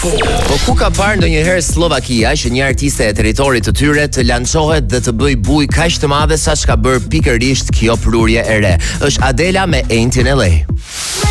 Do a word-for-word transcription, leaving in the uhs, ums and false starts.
Po ku ka parë ndonjëherë Slovakia që një artiste e territorit të tyre të lançohet dhe të bëj buj kaq të madhe sa ç'ka bërë pikërisht kjo prurje e re? Është Adela me Ain't in L A.